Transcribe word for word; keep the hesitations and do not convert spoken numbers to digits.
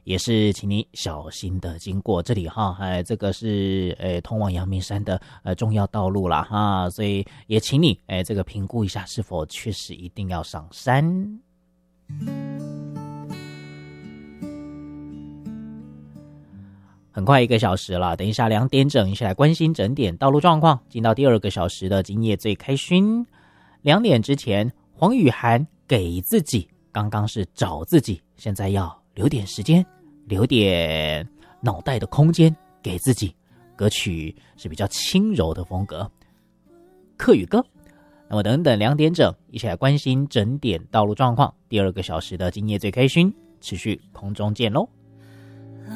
也是请你小心的经过这里哈，哎，这个是呃通往阳明山的呃重要道路啦哈，所以也请你哎这个评估一下是否确实一定要上山。很快一个小时了，等一下两点整一起来关心整点道路状况，进到第二个小时的今夜最开勋。两点之前，黄雨涵给自己，刚刚是找自己，现在要留点时间，留点脑袋的空间给自己。歌曲是比较轻柔的风格，客语歌。那么等等两点整，一起来关心整点道路状况。第二个小时的今夜最开勋，持续空中见喽。